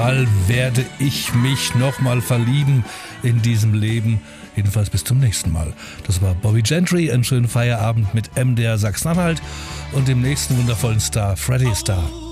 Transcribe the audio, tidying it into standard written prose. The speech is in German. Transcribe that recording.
Mal werde ich mich nochmal verlieben in diesem Leben. Jedenfalls bis zum nächsten Mal. Das war Bobby Gentry. Einen schönen Feierabend mit MDR Sachsen-Anhalt und dem nächsten wundervollen Star, Freddie Starr.